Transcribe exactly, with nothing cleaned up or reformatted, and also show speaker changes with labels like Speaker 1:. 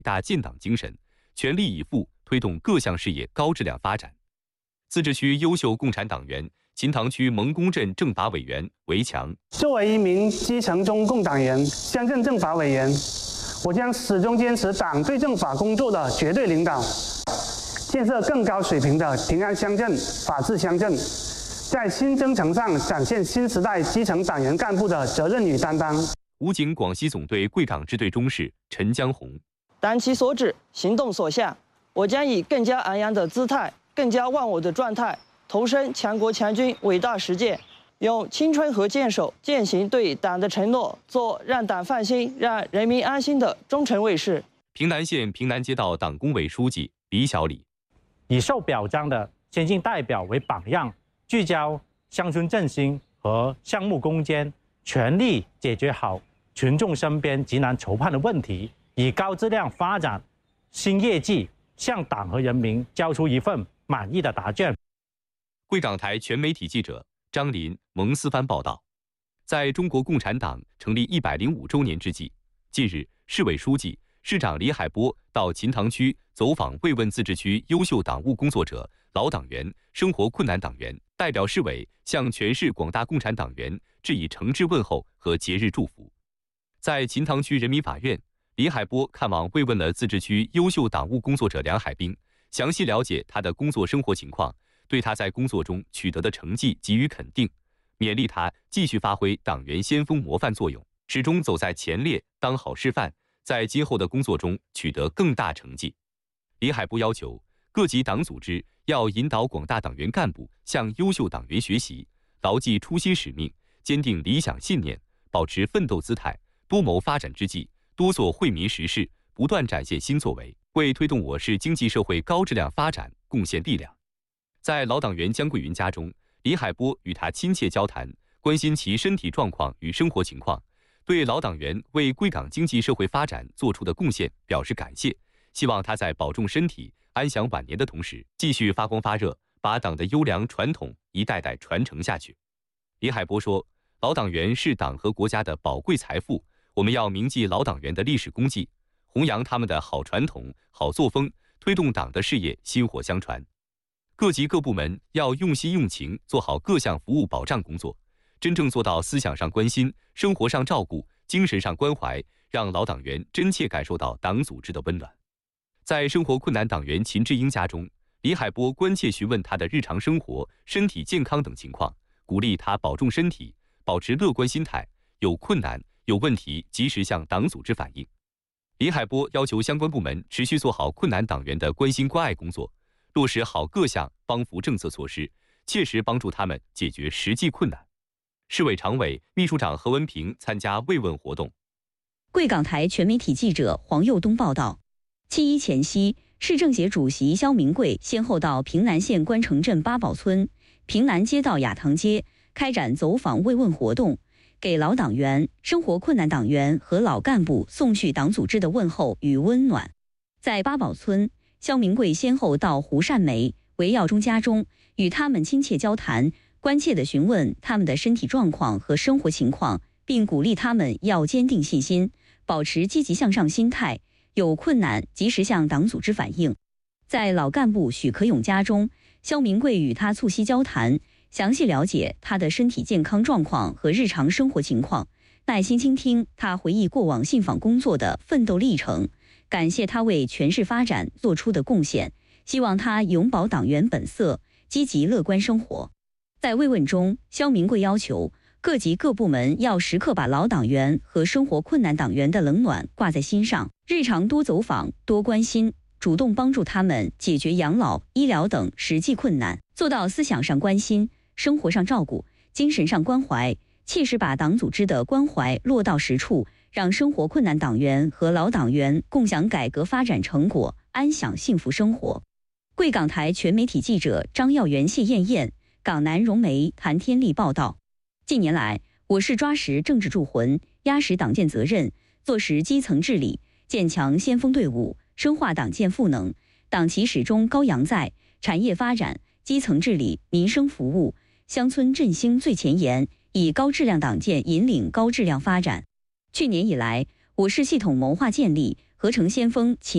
Speaker 1: 大建党精神，全力以赴推动各项事业高质量发展。自治区优秀共产党员、秦塘区蒙公镇政法委员韦强，
Speaker 2: 作为一名基层中共党员、乡镇政法委员，我将始终坚持党对政法工作的绝对领导，建设更高水平的平安乡镇、法治乡镇，在新征程上展现新时代基层党员干部的责任与担当。
Speaker 1: 武警广西总队贵港支队中士陈江红，
Speaker 3: 党其所指，行动所向，我将以更加昂扬的姿态、更加忘我的状态，投身强国强军伟大实践，用青春和坚守践行对党的承诺，做让党放心、让人民安心的忠诚卫士。
Speaker 1: 平南县平南街道党工委书记李小李，
Speaker 4: 以受表彰的先进代表为榜样，聚焦乡村振兴和项目攻坚，全力解决好群众身边急难愁盼的问题，以高质量发展新业绩，向党和人民交出一份满意的答卷。
Speaker 1: 贵港台全媒体记者张林、蒙思帆报道，在中国共产党成立一百零五周年之际，近日，市委书记、市长李海波到秦塘区走访慰问自治区优秀党务工作者、老党员、生活困难党员，代表市委向全市广大共产党员致以诚挚问候和节日祝福。在秦塘区人民法院，李海波看望慰问了自治区优秀党务工作者梁海滨，详细了解他的工作生活情况，对他在工作中取得的成绩给予肯定，勉励他继续发挥党员先锋模范作用，始终走在前列，当好示范，在今后的工作中取得更大成绩。李海波要求各级党组织要引导广大党员干部向优秀党员学习，牢记初心使命，坚定理想信念，保持奋斗姿态，多谋发展之际，多做惠民实事，不断展现新作为，为推动我市经济社会高质量发展贡献力量。在老党员江桂云家中，李海波与他亲切交谈，关心其身体状况与生活情况，对老党员为贵港经济社会发展做出的贡献表示感谢，希望他在保重身体、安享晚年的同时，继续发光发热，把党的优良传统一代代传承下去。李海波说，老党员是党和国家的宝贵财富，我们要铭记老党员的历史功绩，弘扬他们的好传统、好作风，推动党的事业薪火相传。各级各部门要用心用情做好各项服务保障工作，真正做到思想上关心、生活上照顾、精神上关怀，让老党员真切感受到党组织的温暖。在生活困难党员秦志英家中，李海波关切询问他的日常生活、身体健康等情况，鼓励他保重身体，保持乐观心态，有困难、有问题及时向党组织反映。李海波要求相关部门持续做好困难党员的关心关爱工作，落实好各项帮扶政策措施，切实帮助他们解决实际困难。市委常委、秘书长何文平参加慰问活动。
Speaker 5: 贵港台全媒体记者黄佑东报道，七一前夕，市政协主席肖明贵先后到平南县关城镇八宝村、平南街道雅塘街开展走访慰问活动，给老党员、生活困难党员和老干部送去党组织的问候与温暖。在八宝村，肖明贵先后到胡善梅、韦耀中家中，与他们亲切交谈，关切地询问他们的身体状况和生活情况，并鼓励他们要坚定信心，保持积极向上心态，有困难及时向党组织反映。在老干部许可勇家中，肖明贵与他促膝交谈，详细了解他的身体健康状况和日常生活情况，耐心倾听他回忆过往信访工作的奋斗历程，感谢他为全市发展做出的贡献，希望他永葆党员本色，积极乐观生活。在慰问中，肖明贵要求各级各部门要时刻把老党员和生活困难党员的冷暖挂在心上，日常多走访、多关心，主动帮助他们解决养老、医疗等实际困难，做到思想上关心、生活上照顾、精神上关怀，切实把党组织的关怀落到实处，让生活困难党员和老党员共享改革发展成果，安享幸福生活。贵港台全媒体记者张耀元、谢艳艳，港南融媒谭天丽报道。近年来，我市抓实政治铸魂，压实党建责任，做实基层治理，建强先锋队伍，深化党建赋能，党旗始终高扬在产业发展、基层治理、民生服务、乡村振兴最前沿，以高质量党建引领高质量发展。去年以来，我市系统谋划建立合成先锋企